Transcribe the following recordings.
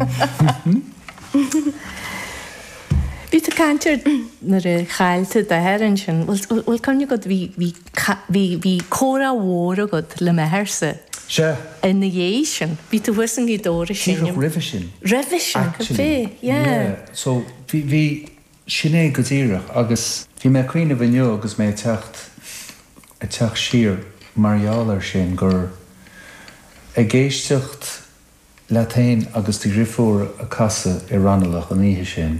Bhí a cantir na chailte de herann sin, bhfuil conne go bhí córa mhór go le mehersa. Se. In na dhé sin, bhí tú bhuisan í dóra sin. Rih sin. Rih sin, go fé, yeah. So bhí sinné go dtíireach agus bhí mé cuioine bhaineo agus mé teach siar marialar sin gur géisteacht letain agus tí rifúr a casa I ranalach an ihe sin.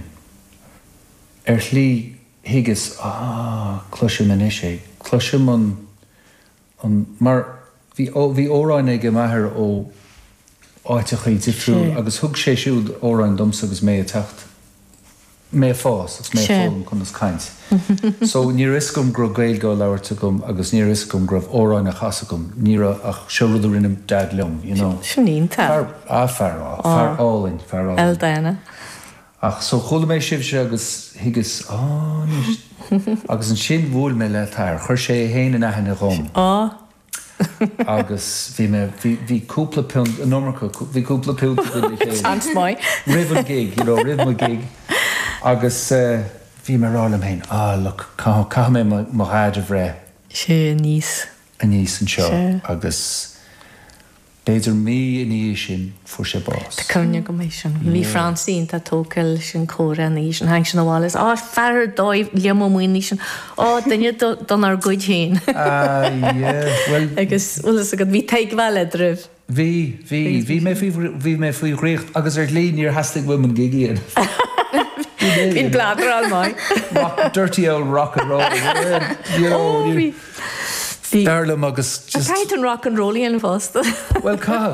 Lí higus cloisiim an isé. Cloisiim an mar bhí óráin ag maithir ó áitechaí difriú agus thug sé siúd óráin domsa agus mé techt. Mé fás, agus mé fóm chun as caint. So ní iscom gro gail go leabharta gom agus ní iscom gribh óráin a chasa gom, ní ach seoradú rinnem dad leom, you know. Sinínta. Fearálinn. Eldaina. Ach so chola mé sibse agus higus agus an sin bhúil mé le tair, chuir sé héana na hena rom. Agus bhí cúpla punt, bhí cúpla punt Sans mai. River gig, rhythm gig. Agus bhí mar rálam hain, look, cá mé mo háid a bhré. Sé níos. A níos an seo, agus béidir mí in í sin fu sé bás. Tá cynne go mééis sin. Bhí Francín tá tócail sin córa an í sin, hang sin bhálas, fear dóibh leammoí sin, daine don ar good chéin. Agus ulas agad bhí teig bhile dribh. Bhí mé faoi réocht agus líon ar hastig women gigíon. Bhín bladar al mai. Dirty old rock and roll. Darlam agus just... Right and rock and rolling in first. Well,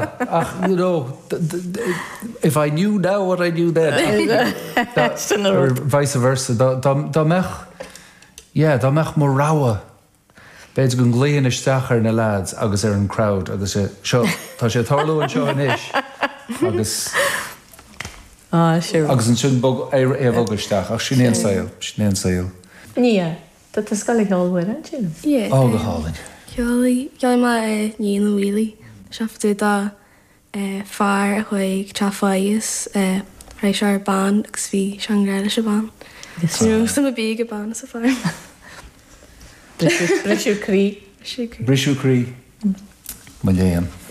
if I knew now what I knew then. Or vice versa. Da mech mar rawa. Beidir gon gléan isteachar na lads agus an crowd agus seo tá sé tarlú an seo inis. Agus sure. Agus an sin bog éhagaisteach ach sin sail. Ní. Dat is galig al weer, hè? Ja. Al de halen. Jij maar niet in de wheelie. Schafte daar vaar hoe chafaies reisar baan xvi shangradische baan. Nu is een bige baan zo vaar. Brishu Cree. Brishu Cree. Malyan.